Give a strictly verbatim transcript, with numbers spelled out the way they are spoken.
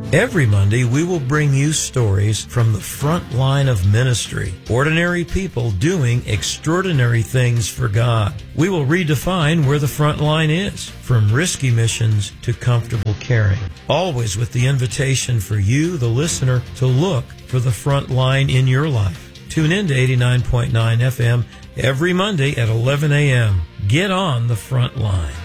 Every Monday, we will bring you stories from the front line of ministry, ordinary people doing extraordinary things for God. We will redefine where the front line is, from risky missions to comfortable caring, always with the invitation for you, the listener, to look for the front line in your life. Tune in to eighty-nine point nine F M every Monday at eleven a.m. Get on the front line.